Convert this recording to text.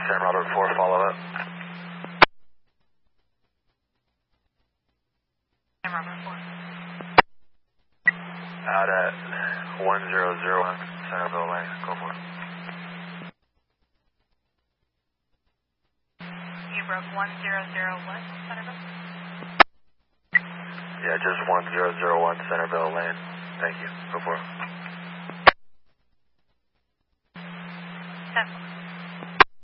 San Robert 4, follow up. San Robert 4. Out at 1001 Centerville Lane. Go for it. You broke 1001 Centerville? Yeah, just 1001 Centerville Lane. Thank you. Go for it. 10.